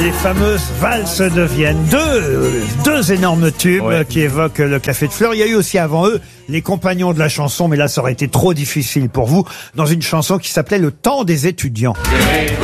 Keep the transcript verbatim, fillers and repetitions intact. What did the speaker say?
Les fameuses valses de Vienne. Deux, deux énormes tubes Ouais. qui évoquent le Café de Fleurs. Il y a eu aussi avant eux les compagnons de la chanson, mais là ça aurait été trop difficile pour vous, dans une chanson qui s'appelait Le temps des étudiants.